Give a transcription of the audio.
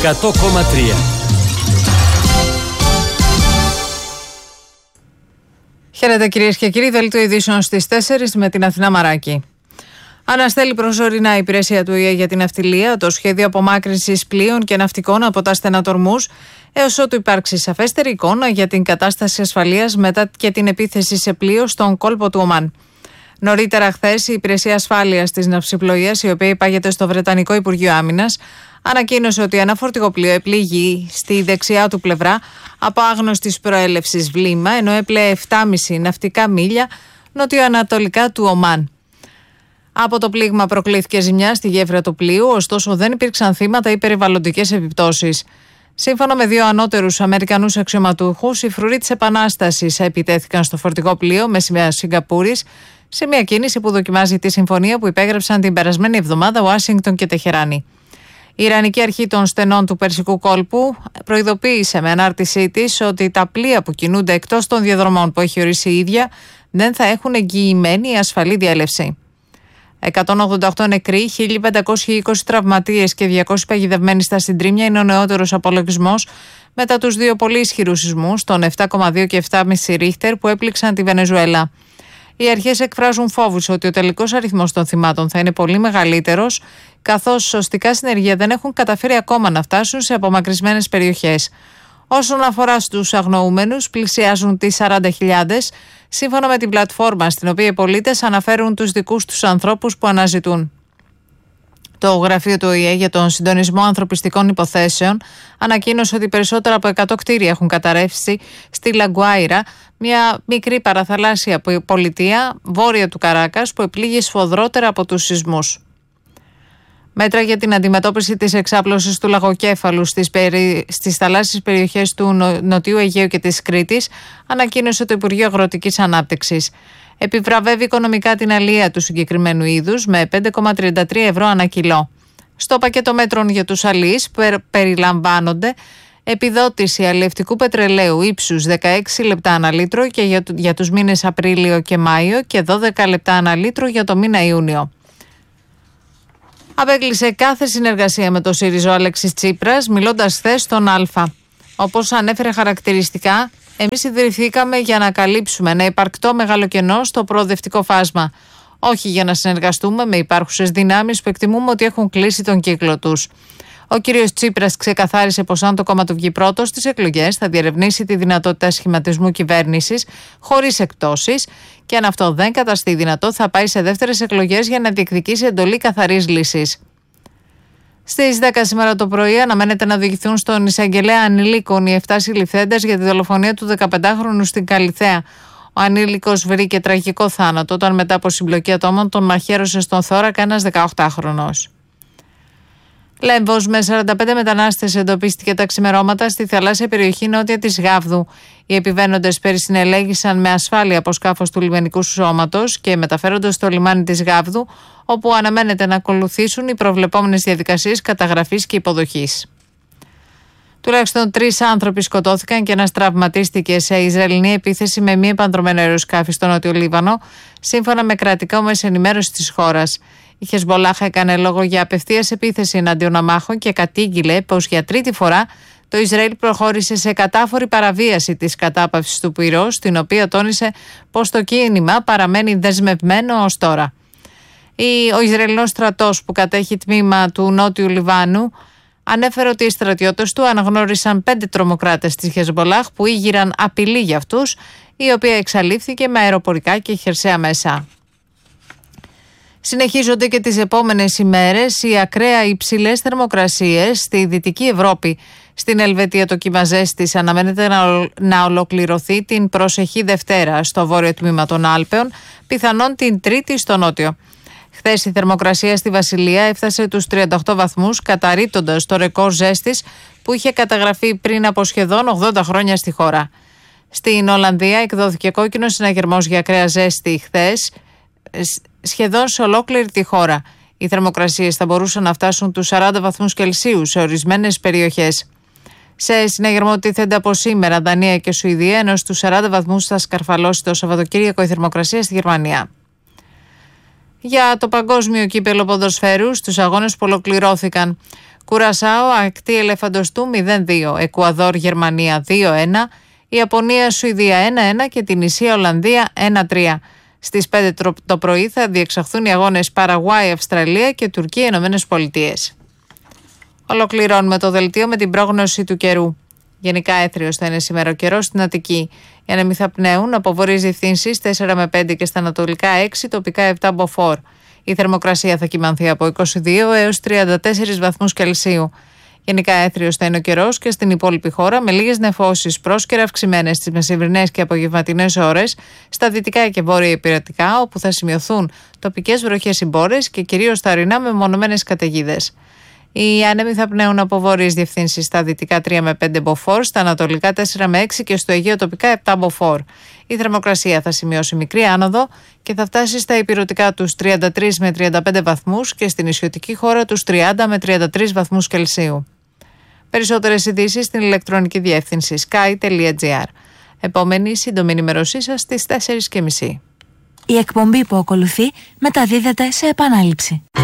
100,3. Χαίρετε κυρίες και κύριοι, δελτίο ειδήσεων στις 4 με την Αθηνά Μαράκη. Αναστέλει προσωρινά η υπηρεσία του ΙΕ για την ναυτιλία το σχέδιο απομάκρυνσης πλοίων και ναυτικών από τα στενατορμούς έως ότου υπάρξει σαφέστερη εικόνα για την κατάσταση ασφαλείας μετά και την επίθεση σε πλοίο στον κόλπο του Ομάν. Νωρίτερα χθες, η Υπηρεσία Ασφάλειας της Ναυσιπλοείας, η οποία υπάγεται στο Βρετανικό Υπουργείο Άμυνας, ανακοίνωσε ότι ένα φορτηγοπλοίο επλήγει στη δεξιά του πλευρά από άγνωστης προέλευσης βλήμα, ενώ έπλεε 7,5 ναυτικά μίλια νοτιοανατολικά του Ομάν. Από το πλήγμα προκλήθηκε ζημιά στη γέφυρα του πλοίου, ωστόσο δεν υπήρξαν θύματα ή περιβαλλοντικές επιπτώσεις. Σύμφωνα με 2 ανώτερους Αμερικανούς αξιωματούχους, οι φρουροί της Επανάστασης επιτέθηκαν στο φορτηγό πλοίο με σημαία Σιγκαπούρης, σε μια κίνηση που δοκιμάζει τη συμφωνία που υπέγραψαν την περασμένη εβδομάδα Ουάσιγκτον και Τεχεράνη. Η Ιρανική Αρχή των Στενών του Περσικού Κόλπου προειδοποίησε με ανάρτησή της ότι τα πλοία που κινούνται εκτός των διαδρομών που έχει ορίσει η ίδια δεν θα έχουν εγγυημένη ασφαλή διέλευση. 188 νεκροί, 1.520 τραυματίες και 200 παγιδευμένοι στα συντρίμμια είναι ο νεότερος απολογισμός μετά τους 2 πολύ ισχυρούς σεισμούς, τον 7,2 και 7,5 Ρίχτερ, που έπληξαν τη Βενεζουέλα. Οι αρχές εκφράζουν φόβους ότι ο τελικός αριθμός των θυμάτων θα είναι πολύ μεγαλύτερος, καθώς σωστικά συνεργεία δεν έχουν καταφέρει ακόμα να φτάσουν σε απομακρυσμένες περιοχές. Όσον αφορά στους αγνοούμενους, πλησιάζουν τις 40.000, σύμφωνα με την πλατφόρμα στην οποία οι πολίτες αναφέρουν τους δικούς τους ανθρώπους που αναζητούν. Το γραφείο του ΟΗΕ για τον συντονισμό ανθρωπιστικών υποθέσεων ανακοίνωσε ότι περισσότερα από 100 κτίρια έχουν καταρρεύσει στη Λαγκουάιρα, μια μικρή παραθαλάσσια πολιτεία βόρεια του Καράκας που επλήγει σφοδρότερα από τους σεισμούς. Μέτρα για την αντιμετώπιση της εξάπλωσης του λαγοκέφαλου στις θαλάσσιες περιοχές του Νοτιού Αιγαίου και της Κρήτης ανακοίνωσε το Υπουργείο Αγροτικής Ανάπτυξης. Επιβραβεύει οικονομικά την αλεία του συγκεκριμένου είδους με 5,33 ευρώ ανά κιλό. Στο πακέτο μέτρων για τους αλείς περιλαμβάνονται επιδότηση αλλιευτικού πετρελαίου ύψους 16 λεπτά ανά λίτρο και για τους μήνες Απρίλιο και Μάιο και 12 λεπτά ανά λίτρο για το μήνα Ιούνιο. Απέκλεισε κάθε συνεργασία με το ΣΥΡΙΖΑ ο Αλέξης Τσίπρας, μιλώντας χθες στον Α. Όπως ανέφερε χαρακτηριστικά, εμείς ιδρυθήκαμε για να καλύψουμε ένα υπαρκτό μεγάλο κενό στο προοδευτικό φάσμα. Όχι για να συνεργαστούμε με υπάρχουσες δυνάμεις που εκτιμούμε ότι έχουν κλείσει τον κύκλο τους. Ο κύριος Τσίπρας ξεκαθάρισε πως αν το κόμμα του βγει πρώτο στις εκλογές θα διερευνήσει τη δυνατότητα σχηματισμού κυβέρνησης χωρίς εκτόσεις και αν αυτό δεν καταστεί δυνατό θα πάει σε δεύτερες εκλογές για να διεκδικήσει εντολή καθαρής λύσης. Στις 10 σήμερα το πρωί αναμένεται να διηγηθούν στον εισαγγελέα ανηλίκων οι 7 συλληφθέντες για τη δολοφονία του 15χρονου στην Καλιθέα. Ο ανήλικος βρήκε τραγικό θάνατο όταν μετά από συμπλοκή ατόμων τον μαχαίρωσε στον θώρακα ένας 18χρονος. Λέμβος με 45 μετανάστες εντοπίστηκε τα ξημερώματα στη θαλάσσια περιοχή νότια της Γάβδου. Οι επιβαίνοντες περισυνελέγησαν με ασφάλεια από σκάφος του λιμενικού σώματος και μεταφέρονται στο λιμάνι της Γάβδου, όπου αναμένεται να ακολουθήσουν οι προβλεπόμενες διαδικασίες καταγραφής και υποδοχής. Τουλάχιστον 3 άνθρωποι σκοτώθηκαν και ένας τραυματίστηκε σε Ισραηλινή επίθεση με μη επανδρωμένο αεροσκάφη στο Νότιο Λίβανο, σύμφωνα με κρατικά μέσα ενημέρωση της χώρας. Η Χεσμολάχ έκανε λόγο για απευθείας επίθεση εναντίον αμάχων και κατήγγειλε πως για τρίτη φορά το Ισραήλ προχώρησε σε κατάφορη παραβίαση της κατάπαυσης του πυρός, στην οποία τόνισε πως το κίνημα παραμένει δεσμευμένο ως τώρα. Ο Ισραηλινός στρατός που κατέχει τμήμα του Νότιου Λιβάνου ανέφερε ότι οι στρατιώτες του αναγνώρισαν 5 τρομοκράτες της Χεσμολάχ που ήγηραν απειλή για αυτούς, η οποία εξαλείφθηκε με αεροπορικά και χερσαία μέσα. Συνεχίζονται και τις επόμενες ημέρες οι ακραία υψηλές θερμοκρασίες στη Δυτική Ευρώπη. Στην Ελβετία το κύμα ζέστης αναμένεται να ολοκληρωθεί την προσεχή Δευτέρα στο βόρειο τμήμα των Άλπαιων, πιθανόν την Τρίτη στο νότιο. Χθες η θερμοκρασία στη Βασιλεία έφτασε τους 38 βαθμούς, καταρρίπτοντας το ρεκόρ ζέστης που είχε καταγραφεί πριν από σχεδόν 80 χρόνια στη χώρα. Στην Ολλανδία εκδόθηκε κόκκινος συναγερμός για ακραία ζέστη χθες, σχεδόν σε ολόκληρη τη χώρα. Οι θερμοκρασίες θα μπορούσαν να φτάσουν τους 40 βαθμούς Κελσίου σε ορισμένες περιοχές. Σε συναγερμό τίθενται από σήμερα Δανία και Σουηδία, ενώ στους 40 βαθμούς θα σκαρφαλώσει το Σαββατοκύριακο η θερμοκρασία στη Γερμανία. Για το παγκόσμιο κύπελλο ποδοσφαίρου, στους αγώνες που ολοκληρώθηκαν, Κουρασάο, ακτή Ελεφαντοστού 0-2, Εκουαδόρ, Γερμανία 2-1, Ιαπωνία, Σουηδία 1-1 και την Ισία, Ολλανδία 1-3. Στις 5 το πρωί θα διεξαχθούν οι αγώνες Παραγουάη, Αυστραλία και Τουρκία, Ηνωμένες Πολιτείες. Ολοκληρώνουμε το δελτίο με την πρόγνωση του καιρού. Γενικά έθριος θα είναι σήμερα ο καιρός στην Αττική. Οι άνεμοι θα πνέουν από βορειές διευθύνσεις 4 με 5 και στα ανατολικά 6, τοπικά 7 μποφόρ. Η θερμοκρασία θα κυμανθεί από 22 έως 34 βαθμούς Κελσίου. Γενικά έθριος θα είναι ο καιρός και στην υπόλοιπη χώρα, με λίγες νεφώσεις πρόσκαιρα αυξημένες στις μεσημβρινές και απογευματινές ώρες, στα δυτικά και βόρεια υπηρετικά, όπου θα σημειωθούν τοπικές βροχές ή μπόρες και κυρίως στα ορεινά με μονομένες καταιγίδες. Οι άνεμοι θα πνέουν από βόρειες διευθύνσεις στα δυτικά 3 με 5 μποφόρ, στα ανατολικά 4 με 6 και στο Αιγαίο τοπικά 7 μποφόρ. Η θερμοκρασία θα σημειώσει μικρή άνοδο και θα φτάσει στα υπηρετικά τους 33 με 35 βαθμούς και στην νησιωτική χώρα τους 30 με 33 βαθμούς Κελσίου. Περισσότερες ειδήσεις στην ηλεκτρονική διεύθυνση sky.gr. Επόμενη σύντομη ενημέρωσή σας στις 4:30. Η εκπομπή που ακολουθεί μεταδίδεται σε επανάληψη.